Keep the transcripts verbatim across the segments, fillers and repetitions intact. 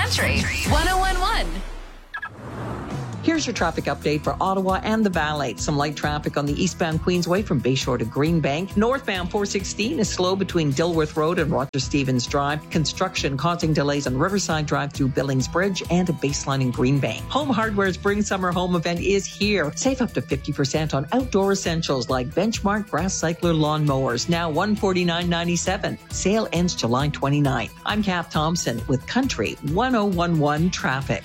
Country one oh one point one. Here's your traffic update for Ottawa and the Valley. Some light traffic on the eastbound Queensway from Bayshore to Greenbank. Northbound four sixteen is slow between Dilworth Road and Roger Stevens Drive. Construction causing delays on Riverside Drive through Billings Bridge and a baseline in Greenbank. Home Hardware's Spring Summer Home event is here. Save up to fifty percent on outdoor essentials like Benchmark Grass Cycler lawn mowers, now one forty-nine ninety-seven. Sale ends July twenty-ninth. I'm Kath Thompson with Country one oh one one Traffic.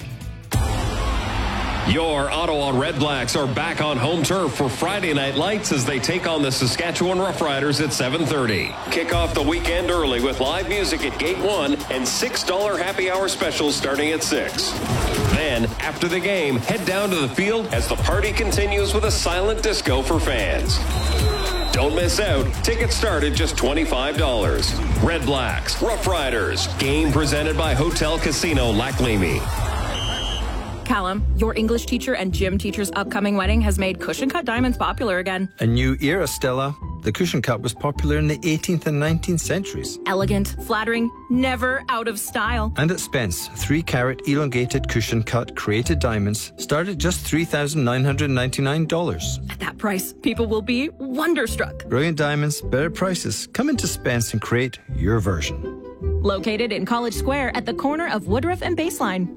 Your Ottawa Redblacks are back on home turf for Friday Night Lights as they take on the Saskatchewan Roughriders at seven thirty. Kick off the weekend early with live music at Gate one and six dollars happy hour specials starting at six. Then, after the game, head down to the field as the party continues with a silent disco for fans. Don't miss out. Tickets start at just twenty-five dollars. Redblacks, Roughriders. Game presented by Hotel Casino Lac Leamy. Callum, your English teacher and gym teacher's upcoming wedding has made cushion cut diamonds popular again. A new era, Stella. The cushion cut was popular in the eighteenth and nineteenth centuries. Elegant, flattering, never out of style. And at Spence, three carat elongated cushion cut created diamonds start at just three thousand nine hundred ninety-nine dollars. At that price, people will be wonderstruck. Brilliant diamonds, better prices. Come into Spence and create your version. Located in College Square at the corner of Woodruff and Baseline.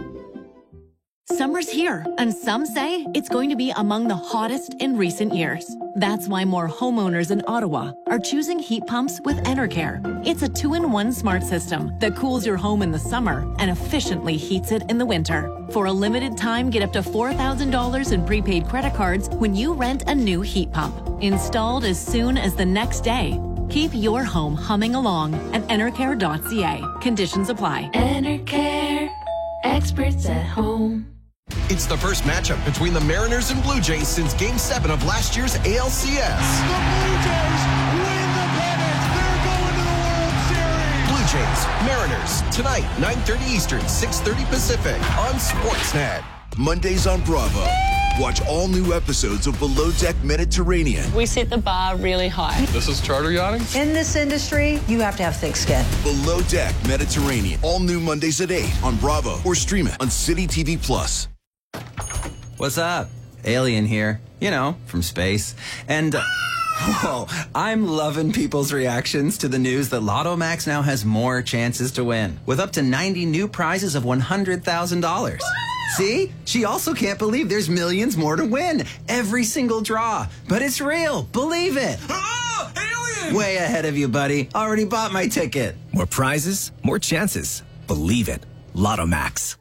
Summer's here, and some say it's going to be among the hottest in recent years. That's why more homeowners in Ottawa are choosing heat pumps with Enercare. It's a two-in-one smart system that cools your home in the summer and efficiently heats it in the winter. For a limited time, get up to four thousand dollars in prepaid credit cards when you rent a new heat pump. Installed as soon as the next day. Keep your home humming along at enercare dot c a. Conditions apply. Enercare, experts at home. It's the first matchup between the Mariners and Blue Jays since Game seven of last year's A L C S. The Blue Jays win the pennant. They're going to the World Series. Blue Jays, Mariners, tonight, nine thirty Eastern, six thirty Pacific on Sportsnet. Mondays on Bravo. Watch all new episodes of Below Deck Mediterranean. We set the bar really high. This is charter yachting. In this industry, you have to have thick skin. Below Deck Mediterranean. All new Mondays at eight on Bravo or stream it on City T V Plus. What's up? Alien here. You know, from space. And, uh, whoa, I'm loving people's reactions to the news that Lotto Max now has more chances to win, with up to ninety new prizes of one hundred thousand dollars. See? She also can't believe there's millions more to win. Every single draw. But it's real. Believe it. Oh, alien! Way ahead of you, buddy. Already bought my ticket. More prizes, more chances. Believe it. Lotto Max.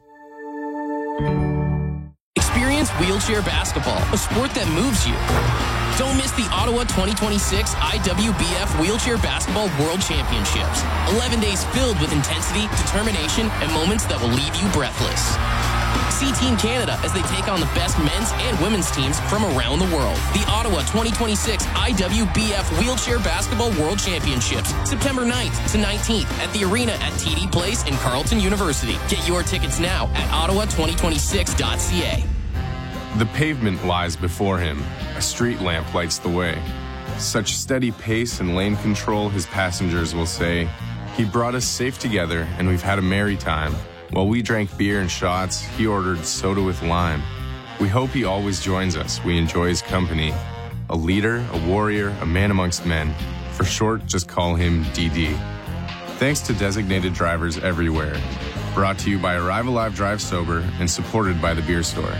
Experience wheelchair basketball, a sport that moves you. Don't miss the Ottawa twenty twenty-six I W B F Wheelchair Basketball World Championships. eleven days filled with intensity, determination, and moments that will leave you breathless. See Team Canada as they take on the best men's and women's teams from around the world. The Ottawa twenty twenty-six I W B F Wheelchair Basketball World Championships, September ninth to nineteenth at the arena at T D Place in Carleton University. Get your tickets now at ottawa twenty twenty-six dot c a. The pavement lies before him. A street lamp lights the way. Such steady pace and lane control, his passengers will say. He brought us safe together, and we've had a merry time. While we drank beer and shots, he ordered soda with lime. We hope he always joins us. We enjoy his company. A leader, a warrior, a man amongst men. For short, just call him D D. Thanks to designated drivers everywhere. Brought to you by Arrive Alive Drive Sober and supported by the Beer Store.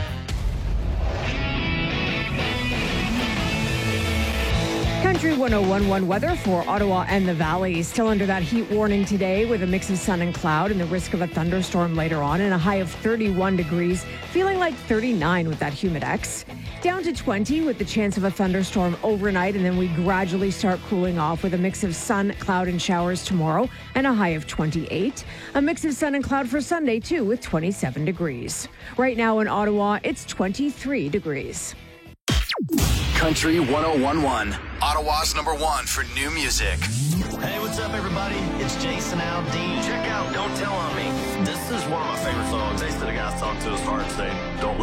Country one oh one point one weather for Ottawa and the Valley. Still under that heat warning today with a mix of sun and cloud and the risk of a thunderstorm later on, and a high of thirty-one degrees, feeling like thirty-nine with that Humidex. Down to twenty with the chance of a thunderstorm overnight, and then we gradually start cooling off with a mix of sun, cloud, and showers tomorrow, and a high of twenty-eight. A mix of sun and cloud for Sunday, too, with twenty-seven degrees. Right now in Ottawa, it's twenty-three degrees. Country one oh one point one, Ottawa's number one for new music. Hey, what's up, everybody? It's Jason Aldean. Check out Don't Tell On Me. This is one of my favorite songs. They said the guys talk to us hard and say, don't